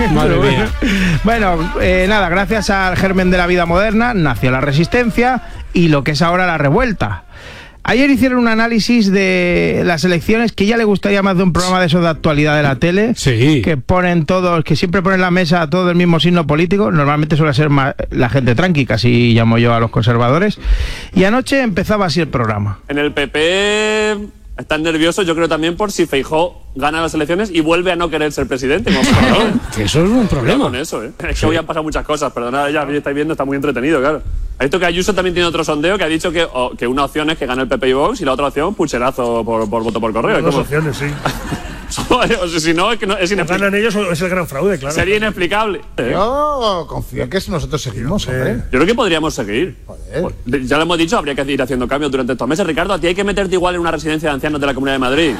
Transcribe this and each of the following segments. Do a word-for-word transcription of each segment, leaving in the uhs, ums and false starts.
Madre mía. Bueno, eh, nada, gracias al germen de la vida moderna nació la resistencia y lo que es ahora la revuelta. Ayer hicieron un análisis de las elecciones que ya le gustaría más de un programa de esos de actualidad de la tele. Sí. Que ponen todos, que siempre ponen la mesa todo el mismo signo político. Normalmente suele ser más la gente tranqui, casi llamo yo a los conservadores. Y anoche empezaba así el programa. En el P P están nerviosos, yo creo también por si Feijóo gana las elecciones y vuelve a no querer ser presidente. Claro, que eso es un problema. Con eso, ¿eh? Es que hoy han pasado muchas cosas, perdonad, ya estáis viendo, está muy entretenido, claro. Ha visto que Ayuso también tiene otro sondeo que ha dicho que, oh, que una opción es que gane el P P y Vox y la otra opción, pucherazo por, por voto por correo. Dos opciones, sí. O sea, si no, es que no, es inexplicable. Ganan ellos o es el gran fraude, claro. Sería inexplicable. Yo confío en que nosotros seguimos, hombre. Yo creo que podríamos seguir. Joder. Ya lo hemos dicho, habría que ir haciendo cambios durante estos meses. Ricardo, a ti hay que meterte igual en una residencia de ancianos de la Comunidad de Madrid.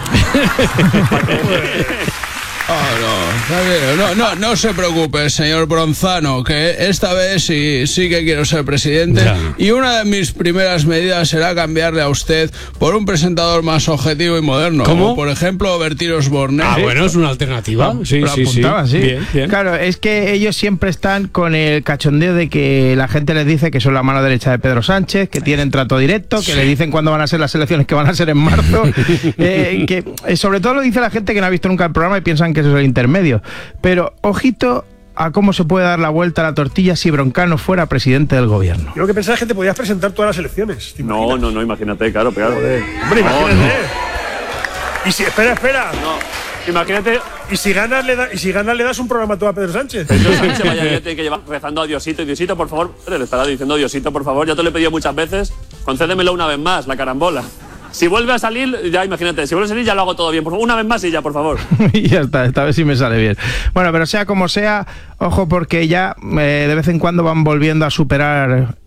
Oh, no, no, no, no se preocupe, señor Bronzano, que esta vez sí, sí que quiero ser presidente. Ya. Y una de mis primeras medidas será cambiarle a usted por un presentador más objetivo y moderno. ¿Cómo? Como por ejemplo, Bertín Osborne. Ah, bueno, es una alternativa. Sí, Lo sí, sí. apuntaba, sí. Bien, bien. Claro, es que ellos siempre están con el cachondeo de que la gente les dice que son la mano derecha de Pedro Sánchez, que tienen trato directo, que Sí. le dicen cuándo van a ser las elecciones, que van a ser en marzo. eh, que eh, sobre todo lo dice la gente que no ha visto nunca el programa y piensan que eso es el intermedio. Pero ojito a cómo se puede dar la vuelta a la tortilla si Broncano fuera presidente del gobierno. Yo lo que pensaba es que te podías presentar todas las elecciones. ¿Te No, imaginas? no, no, imagínate, claro, claro. Hombre, No, imagínate. no. Y si, espera, espera. No, imagínate. Y si ganas le, da, y si ganas, le das un programa todo a Pedro Sánchez. Pedro Sánchez vaya, ya tiene que llevar rezando a Diosito. Y Diosito, por favor, le estará diciendo Diosito, por favor, ya te lo he pedido muchas veces, concédemelo una vez más, la carambola. Si vuelve a salir, ya imagínate, si vuelve a salir ya lo hago todo bien. Por favor, una vez más y ya, por favor. Y ya está, esta vez sí me sale bien. Bueno, pero sea como sea, ojo porque ya eh, de vez en cuando van volviendo a superar